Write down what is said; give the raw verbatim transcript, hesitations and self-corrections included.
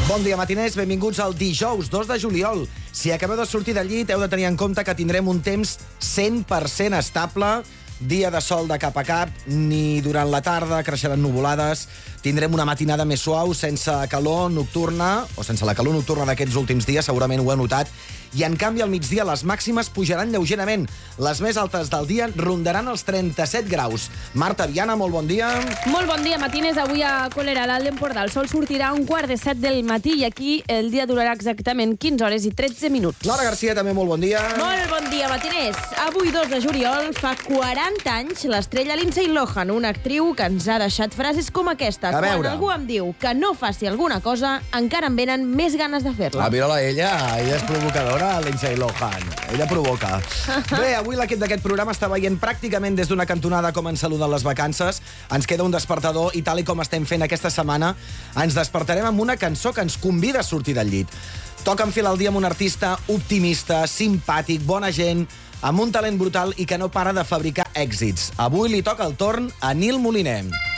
Bon dia, matiners. Benvinguts al dijous dos de juliol. Si acabeu de sortir del llit, heu de tenir en compte que tindrem un temps cent per cent estable, dia de sol de cap a cap, ni durant la tarda creixeran nuvolades, tindrem una matinada més suau, sense calor nocturna, o sense la calor nocturna d'aquests últims dies, segurament ho heu notat, i en canvi al migdia les màximes pujaran lleugerament. Les més altes del dia rondaran els trenta-set graus. Marta Viana, molt bon dia. Molt bon dia, matines. Avui a Colera, a l'Alt Empordà, el sol sortirà a un quart de set del matí i aquí el dia durarà exactament quinze hores i tretze minuts. Laura Garcia, també molt bon dia. Molt bon dia, matiners. Avui, dos de juliol, fa quaranta anys, l'estrella Lindsay Lohan, una actriu que ens ha deixat frases com aquesta. A veure. Quan algú em diu que no faci alguna cosa, encara em venen més ganes de fer-la. Ah, mira-la, ella. Ella és provocadora, Lindsay Lohan. Ella provoca. Bé, avui l'equip d'aquest programa està veient pràcticament des d'una cantonada com ens saluden les vacances. Ens queda un despertador i tal i com estem fent aquesta setmana, ens despertarem amb una cançó que ens convida a sortir del llit. Toca enfilar el dia amb un artista optimista, simpàtic, bona gent, amb un talent brutal i que no para de fabricar èxits. Avui li toca el torn a Nil Moliner.